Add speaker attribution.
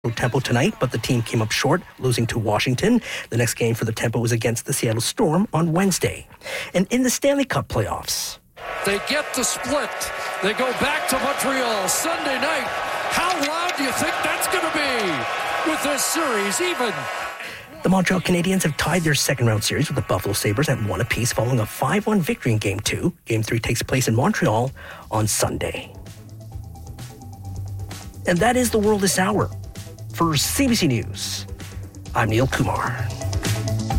Speaker 1: Tempo tonight, but the team came up short, losing to Washington. The next game for the Tempo was against the Seattle Storm on Wednesday. And in the Stanley Cup playoffs,
Speaker 2: they get the split. They go back to Montreal Sunday night. How loud do you think that's going to be with this series even?
Speaker 1: The Montreal Canadiens have tied their second-round series with the Buffalo Sabres at 1 apiece following a 5-1 victory in Game 2. Game 3 takes place in Montreal on Sunday. And that is the world this hour. For CBC News, I'm Neil Kumar.